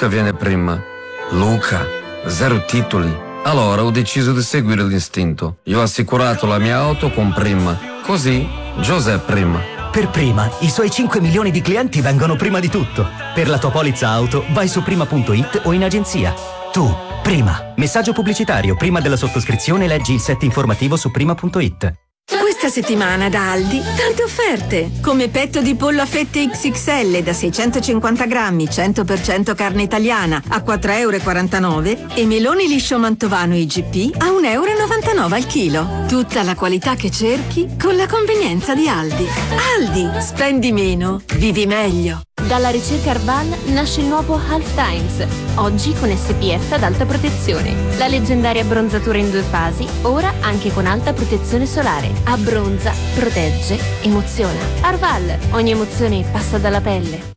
Luca viene prima. Luca, 0 titoli. Allora ho deciso di seguire l'istinto. Io ho assicurato la mia auto con Prima. Così, Giuseppe Prima. Per Prima, i suoi 5 milioni di clienti vengono prima di tutto. Per la tua polizza auto, vai su prima.it o in agenzia. Tu, Prima. Messaggio pubblicitario. Prima della sottoscrizione leggi il set informativo su prima.it. Questa settimana da Aldi, tante offerte! Come petto di pollo a fette XXL da 650 grammi, 100% carne italiana a 4,49 € e meloni liscio mantovano IGP a 1,99 € al chilo. Tutta la qualità che cerchi con la convenienza di Aldi. Aldi, spendi meno, vivi meglio. Dalla ricerca Arval nasce il nuovo Half Times, oggi con SPF ad alta protezione. La leggendaria bronzatura in 2 fasi, ora anche con alta protezione solare. Abbronza, protegge, emoziona. Arval, ogni emozione passa dalla pelle.